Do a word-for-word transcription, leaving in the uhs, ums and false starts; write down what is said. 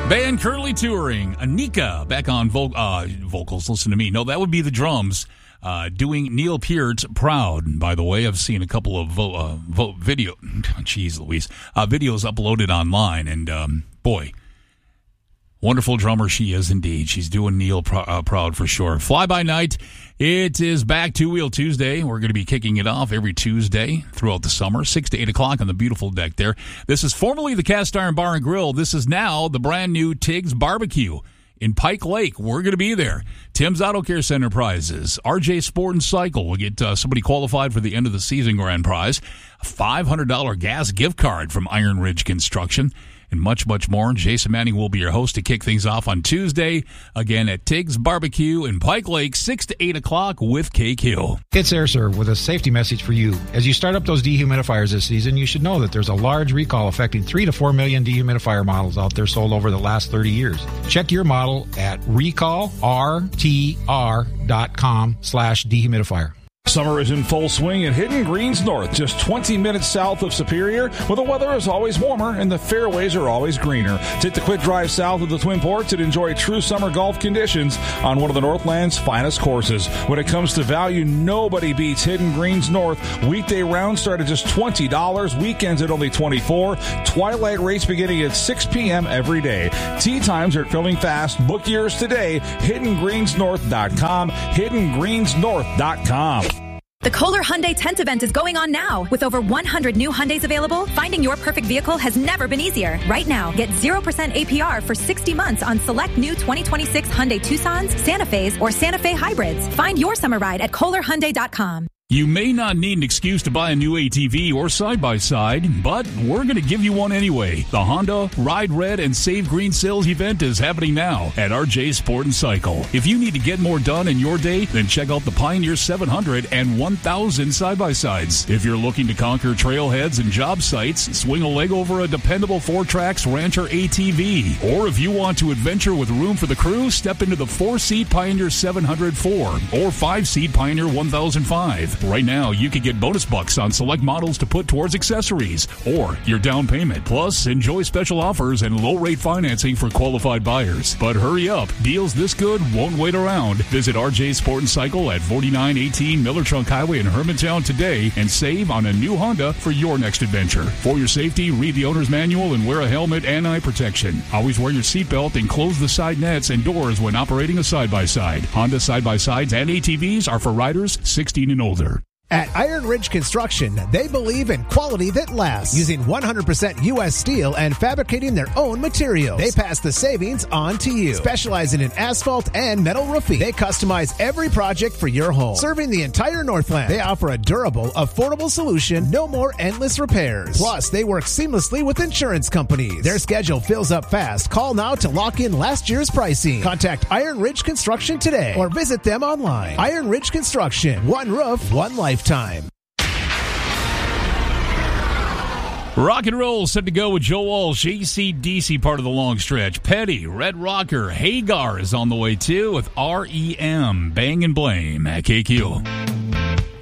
Band currently touring. Anika back on vo- uh, vocals. Listen to me. No, that would be the drums. Uh, doing Neil Peart Proud. By the way, I've seen a couple of vo- uh, vo- video, jeez Louise, uh, videos uploaded online, and um, boy, wonderful drummer she is indeed. She's doing Neil pr- uh, Proud for sure. Fly By Night. It is back Two Wheel Tuesday. We're going to be kicking it off every Tuesday throughout the summer, six to eight o'clock on the beautiful deck there. This is formerly the Cast Iron Bar and Grill. This is now the brand new Tiggs Barbecue in Pike Lake. We're going to be there. Tim's Auto Care Center prizes. R J Sport and Cycle will get uh, somebody qualified for the end of the season grand prize. A five hundred dollars gas gift card from Iron Ridge Construction. And much, much more. Jason Manning will be your host to kick things off on Tuesday, again at Tiggs Barbecue in Pike Lake, six to eight o'clock with K Q. It's AirServe with a safety message for you. As you start up those dehumidifiers this season, you should know that there's a large recall affecting three to four million dehumidifier models out there sold over the last thirty years. Check your model at recall r t r dot com slash dehumidifier. Summer is in full swing at Hidden Greens North, just twenty minutes south of Superior, where the weather is always warmer and the fairways are always greener. Take the quick drive south of the Twin Ports and enjoy true summer golf conditions on one of the Northland's finest courses. When it comes to value, nobody beats Hidden Greens North. Weekday rounds start at just twenty dollars, weekends at only twenty-four dollars. Twilight race beginning at six p.m. every day. Tee times are filling fast. Book yours today. hidden greens north dot com. hidden greens north dot com. The Kohler Hyundai Tent Event is going on now. With over one hundred new Hyundais available, finding your perfect vehicle has never been easier. Right now, get zero percent A P R for sixty months on select new twenty twenty-six Hyundai Tucsons, Santa Fe's, or Santa Fe hybrids. Find your summer ride at kohler hyundai dot com. You may not need an excuse to buy a new A T V or side-by-side, but we're going to give you one anyway. The Honda Ride Red and Save Green sales event is happening now at R J Sport and Cycle. If you need to get more done in your day, then check out the Pioneer seven hundred and one thousand side-by-sides. If you're looking to conquer trailheads and job sites, swing a leg over a dependable four-tracks Rancher A T V. Or if you want to adventure with room for the crew, step into the four-seat Pioneer seven hundred four or five-seat Pioneer one thousand five. Right now, you can get bonus bucks on select models to put towards accessories or your down payment. Plus, enjoy special offers and low-rate financing for qualified buyers. But hurry up. Deals this good won't wait around. Visit R J Sport and Cycle at forty-nine eighteen Miller Trunk Highway in Hermantown today and save on a new Honda for your next adventure. For your safety, read the owner's manual and wear a helmet and eye protection. Always wear your seatbelt and close the side nets and doors when operating a side-by-side. Honda side-by-sides and A T Vs are for riders sixteen and older. At Iron Ridge Construction, they believe in quality that lasts, using one hundred percent U S steel and fabricating their own materials. They pass the savings on to you. Specializing in asphalt and metal roofing, they customize every project for your home. Serving the entire Northland, they offer a durable, affordable solution, no more endless repairs. Plus, they work seamlessly with insurance companies. Their schedule fills up fast. Call now to lock in last year's pricing. Contact Iron Ridge Construction today or visit them online. Iron Ridge Construction, one roof, one lifetime. Time. Rock and roll set to go with Joe Walsh, A C D C part of the long stretch. Petty, Red Rocker, Hagar is on the way too with R E M, Bang and Blame at K Q.